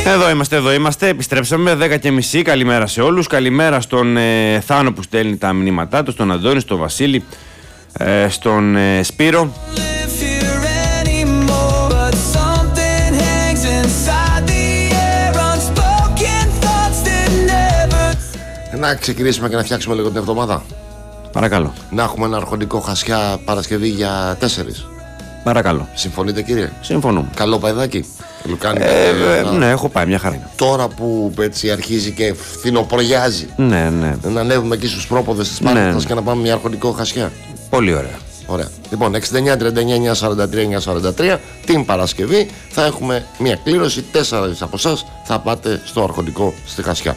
Εδώ είμαστε. Επιστρέψαμε 10:30. Καλημέρα σε όλους. Καλημέρα στον Θάνο που στέλνει τα μηνύματά του, στον Αντώνη, στον Βασίλη, στον Σπύρο. Να ξεκινήσουμε και να φτιάξουμε λίγο την εβδομάδα. Παρακαλώ. Να έχουμε ένα αρχοντικό Χασιά Παρασκευή για 4. Παρακαλώ. Συμφωνείτε, κύριε? Συμφωνούμε. Καλό παιδάκι. Ναι, έχω πάει, μια χαρά. Τώρα που έτσι αρχίζει και φθινοπωριάζει. Ναι. Να ανέβουμε εκεί στους πρόποδες της Σπάρτας και να πάμε μια αρχοντικό Χασιά. Πολύ ωραία. Ωραία. Λοιπόν, 69-39-943 την Παρασκευή θα έχουμε μια κλήρωση. 4 από εσάς θα πάτε στο αρχοντικό στη Χασιά.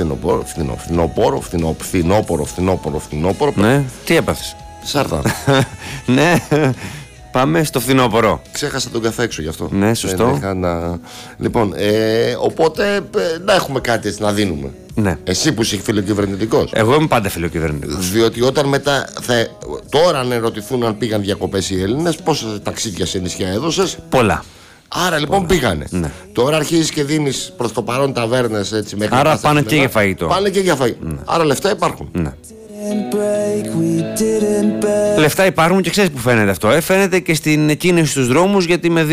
Φθινόπορο. Ναι, τι έπαθες? Σάρτα. Ναι, πάμε στο φθινόπορο. Ξέχασα τον καφέ έξω γι' αυτό. Ναι, σωστό. Λοιπόν, οπότε να έχουμε κάτι έτσι να δίνουμε. Ναι. Εσύ που είσαι φιλοκυβερνητικός. Εγώ είμαι πάντα φιλοκυβερνητικός. Διότι όταν μετά τώρα αν ερωτηθούν αν πήγαν διακοπές οι Έλληνες, πόσα ταξίδια σε νησιά έδωσες? Πολλά. Άρα λοιπόν πήγανε. Ναι. Τώρα αρχίζεις και δίνεις προς το παρόν ταβέρνες έτσι μέχρι. Άρα πάνε και για φαγητό. Πάνε και για φαγητό. Ναι. Άρα λεφτά υπάρχουν. Ναι. Λεφτά υπάρχουν και ξέρεις που φαίνεται αυτό. Φαίνεται και στην κίνηση στους δρόμους, γιατί με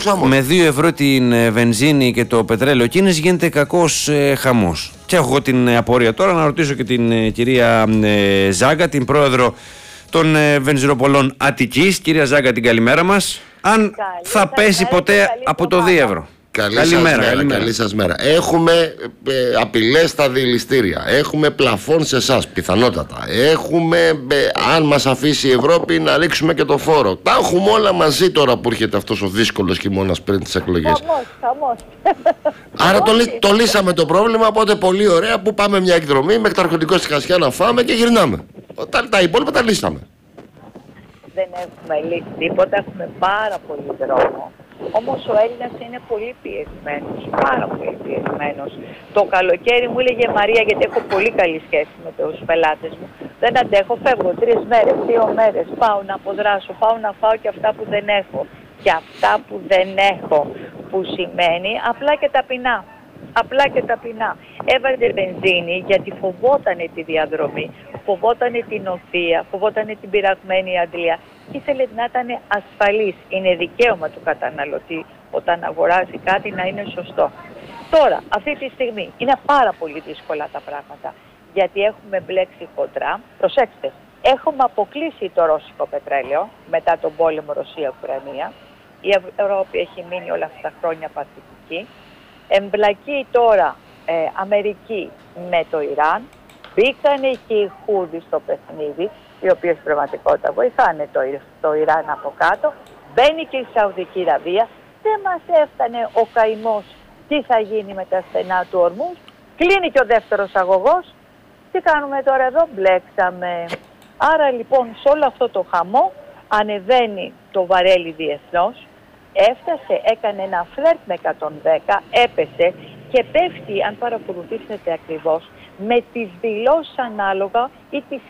2 ευρώ την βενζίνη και το πετρέλαιο κίνηση γίνεται κακός χαμός. Και έχω εγώ την απορία τώρα να ρωτήσω και την κυρία Ζάγκα, την πρόεδρο των βενζινοπολών Αττικής. Κυρία Ζάγκα, την καλημέρα μας. Αν θα πέσει ποτέ από το 2 ευρώ. Καλή σας μέρα. Έχουμε απειλές στα δηληστήρια. Έχουμε πλαφόν σε εσάς, πιθανότατα. Έχουμε, αν μας αφήσει η Ευρώπη, να ρίξουμε και το φόρο. Τα έχουμε όλα μαζί τώρα που έρχεται αυτός ο δύσκολος χειμώνας πριν τις εκλογές. Χαμός. Άρα το λύσαμε το πρόβλημα, οπότε πολύ ωραία που πάμε μια εκδρομή μέχρι το αρχοντικό στη Χασιά να φάμε και γυρνάμε. Τα υπόλοιπα τα λύσαμε. Δεν έχουμε λύσει τίποτα, έχουμε πάρα πολύ δρόμο. Όμως ο Έλληνας είναι πολύ πιεσμένος, πάρα πολύ πιεσμένος. Το καλοκαίρι μου έλεγε Μαρία, γιατί έχω πολύ καλή σχέση με τους πελάτες μου, δεν αντέχω, φεύγω 3 μέρες, 2 μέρες, πάω να αποδράσω, πάω να φάω και αυτά που δεν έχω. Και αυτά που δεν έχω, που σημαίνει απλά και ταπεινά. Απλά και ταπεινά. Έβαζε βενζίνη γιατί φοβότανε τη διαδρομή, φοβότανε την οθεία, φοβότανε την πειραγμένη αντλία. Ήθελε να ήταν ασφαλής. Είναι δικαίωμα του καταναλωτή όταν αγοράζει κάτι να είναι σωστό. Τώρα, αυτή τη στιγμή είναι πάρα πολύ δύσκολα τα πράγματα, γιατί έχουμε μπλέξει χοντρά. Προσέξτε, έχουμε αποκλείσει το ρώσικο πετρέλαιο μετά τον πόλεμο Ρωσία-Ουκρανία. Η Ευρώπη έχει μείνει όλα αυτά τα χρόνια παθητική. Εμπλακεί τώρα Αμερική με το Ιράν. Μπήκανε και οι Χούδοι στο παιχνίδι, οι οποίες πραγματικότητα βοηθάνε το Ιράν από κάτω. Μπαίνει και η Σαουδική Αραβία. Δεν μας έφτανε ο καημός. Τι θα γίνει με τα στενά του ορμούς? Κλείνει και ο δεύτερος αγωγός. Τι κάνουμε τώρα εδώ? Μπλέξαμε. Άρα λοιπόν σε όλο αυτό το χαμό ανεβαίνει το βαρέλι διεθνώς. Έφτασε, έκανε ένα φλερτ με 110, έπεσε και πέφτει, αν παρακολουθήσετε ακριβώς, με τις δηλώσεις ανάλογα ή τις